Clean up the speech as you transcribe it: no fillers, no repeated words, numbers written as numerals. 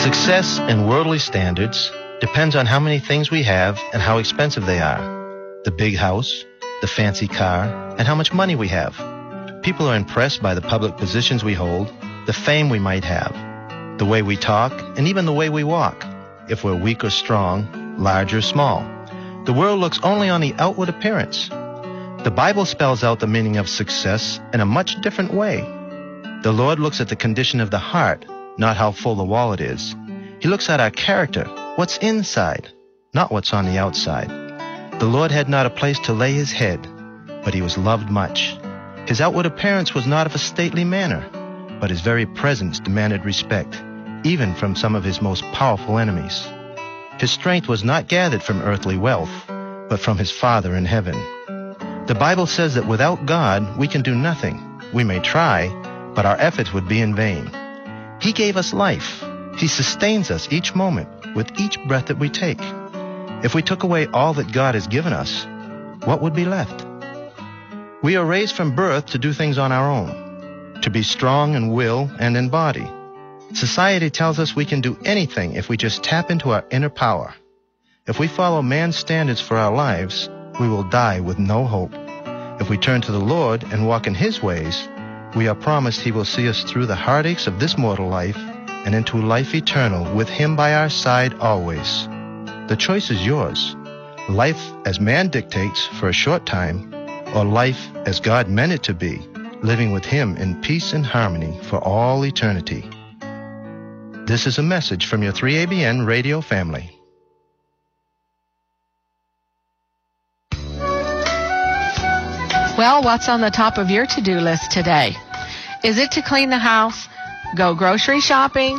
Success in worldly standards depends on how many things we have and how expensive they are. The big house, the fancy car, and how much money we have. People are impressed by the public positions we hold, the fame we might have, the way we talk, and even the way we walk, if we're weak or strong, large or small. The world looks only on the outward appearance. The Bible spells out the meaning of success in a much different way. The Lord looks at the condition of the heart, not how full the wallet is. He looks at our character, what's inside, not what's on the outside. The Lord had not a place to lay his head, but he was loved much. His outward appearance was not of a stately manner, but his very presence demanded respect, even from some of his most powerful enemies. His strength was not gathered from earthly wealth, but from his Father in heaven. The Bible says that without God, we can do nothing. We may try, but our efforts would be in vain. He gave us life. He sustains us each moment with each breath that we take. If we took away all that God has given us, what would be left? We are raised from birth to do things on our own, to be strong in will and in body. Society tells us we can do anything if we just tap into our inner power. If we follow man's standards for our lives, we will die with no hope. If we turn to the Lord and walk in his ways, we are promised he will see us through the heartaches of this mortal life and into life eternal with him by our side always. The choice is yours. Life as man dictates for a short time, or life as God meant it to be, living with him in peace and harmony for all eternity. This is a message from your 3ABN radio family. Well, what's on the top of your to-do list today? Is it to clean the house, go grocery shopping,